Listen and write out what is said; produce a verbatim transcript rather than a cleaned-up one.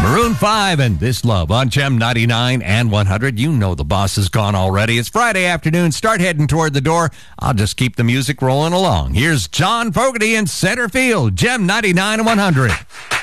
Maroon five and This Love on Gem ninety-nine and one hundred. You know the boss is gone already. It's Friday afternoon. Start heading toward the door. I'll just keep the music rolling along. Here's John Fogerty in center field. Gem ninety-nine and one hundred.